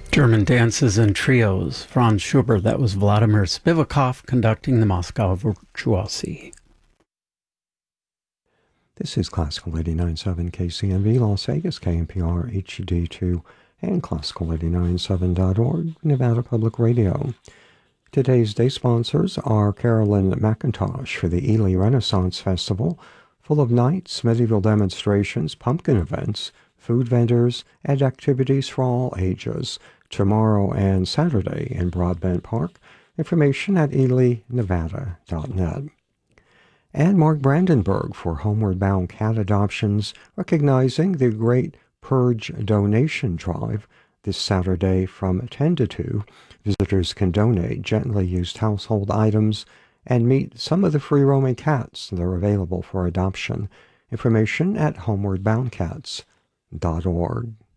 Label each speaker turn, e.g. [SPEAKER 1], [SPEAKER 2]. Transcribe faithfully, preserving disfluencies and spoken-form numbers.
[SPEAKER 1] German dances and trios, Franz Schubert. That was Vladimir Spivakov conducting the Moscow Virtuosi.
[SPEAKER 2] This is Classical eighty-nine point seven K C M V Las Vegas, K N P R H D two, and Classical eighty-nine point seven dot org, Nevada Public Radio. Today's day sponsors are Carolyn McIntosh for the Ely Renaissance Festival, full of nights, medieval demonstrations, pumpkin events, food vendors, and activities for all ages, tomorrow and Saturday in Broadbent Park. Information at ely nevada dot net. And Mark Brandenburg for Homeward Bound Cat Adoptions, recognizing the Great Purge Donation Drive this Saturday from ten to two. Visitors can donate gently used household items and meet some of the free-roaming cats that are available for adoption. Information at homeward bound cats dot org.